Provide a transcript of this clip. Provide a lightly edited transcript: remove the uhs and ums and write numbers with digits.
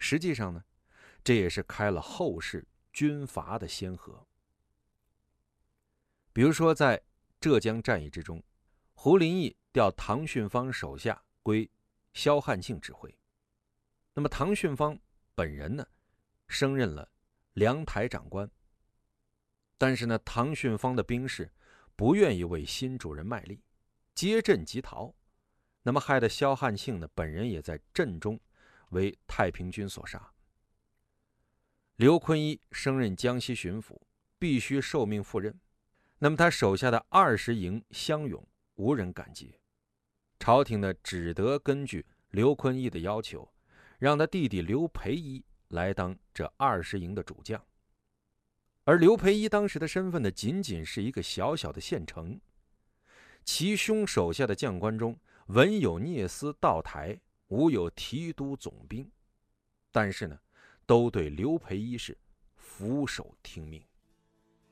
实际上呢，这也是开了后世军阀的先河。比如说在浙江战役之中，胡林翼调唐训方手下归萧汉庆指挥。那么唐训方本人呢，升任了粮台长官。但是呢，唐训方的兵士不愿意为新主人卖力，结阵即逃。那么害得萧汉庆呢，本人也在阵中为太平军所杀。刘坤一升任江西巡抚，必须受命赴任。那么他手下的20营乡勇无人敢接，朝廷呢只得根据刘坤一的要求，让他弟弟刘培一来当这20营的主将。而刘培一当时的身份呢，仅仅是一个小小的县丞，其兄手下的将官中，文有聂司道台，武有提督总兵，但是呢，都对刘培一是俯首听命。